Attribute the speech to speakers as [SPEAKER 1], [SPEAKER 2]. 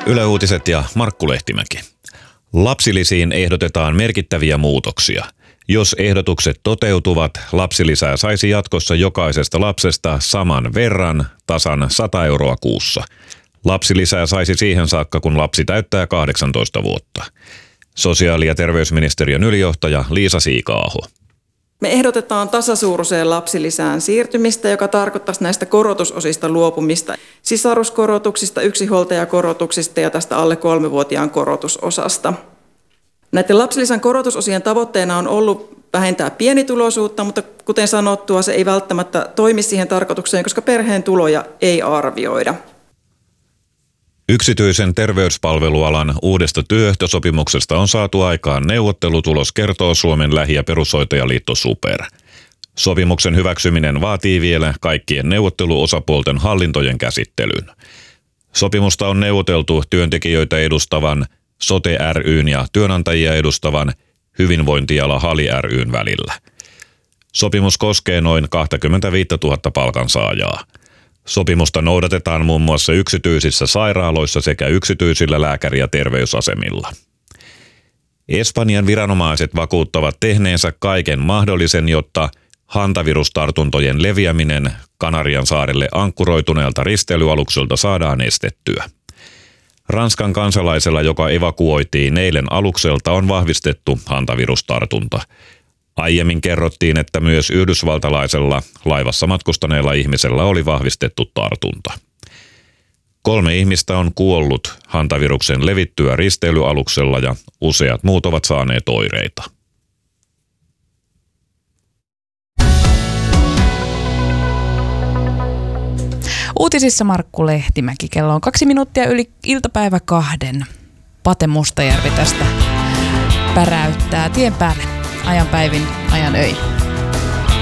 [SPEAKER 1] Yle Uutiset ja Markku Lehtimäki. Lapsilisiin ehdotetaan merkittäviä muutoksia. Jos ehdotukset toteutuvat, lapsilisää saisi jatkossa jokaisesta lapsesta saman verran, tasan 100 euroa kuussa. Lapsilisää saisi siihen saakka, kun lapsi täyttää 18 vuotta. Sosiaali- ja terveysministeriön ylijohtaja Liisa Siika-aho.
[SPEAKER 2] Me ehdotetaan tasasuuruiseen lapsilisään siirtymistä, joka tarkoittaisi näistä korotusosista luopumista, sisaruskorotuksista, yksinhuoltajakorotuksista ja tästä alle 3-vuotiaan korotusosasta. Näiden lapsilisän korotusosien tavoitteena on ollut vähentää pienituloisuutta, mutta kuten sanottua, se ei välttämättä toimi siihen tarkoitukseen, koska perheen tuloja ei arvioida.
[SPEAKER 1] Yksityisen terveyspalvelualan uudesta työehtosopimuksesta on saatu aikaan neuvottelutulos, kertoo Suomen lähi- ja perushoitajaliitto SuPer. Sopimuksen hyväksyminen vaatii vielä kaikkien neuvotteluosapuolten hallintojen käsittelyn. Sopimusta on neuvoteltu työntekijöitä edustavan Sote ry:n ja työnantajia edustavan Hyvinvointiala HALI ry:n välillä. Sopimus koskee noin 25 000 palkansaajaa. Sopimusta noudatetaan muun muassa yksityisissä sairaaloissa sekä yksityisillä lääkäri- ja terveysasemilla. Espanjan viranomaiset vakuuttavat tehneensä kaiken mahdollisen, jotta hantavirustartuntojen leviäminen Kanarian saarelle ankkuroituneelta risteilyalukselta saadaan estettyä. Ranskan kansalaisella, joka evakuoitiin eilen alukselta, on vahvistettu hantavirustartunta. Aiemmin kerrottiin, että myös yhdysvaltalaisella laivassa matkustaneella ihmisellä oli vahvistettu tartunta. 3 ihmistä on kuollut hantaviruksen levittyä risteilyaluksella ja useat muut ovat saaneet oireita.
[SPEAKER 3] Uutisissa Markku Lehtimäki. Kello on 2 minuuttia yli iltapäivä 2. Pate Mustajärvi tästä päräyttää tien päälle. Ajan päivin, ajan öin.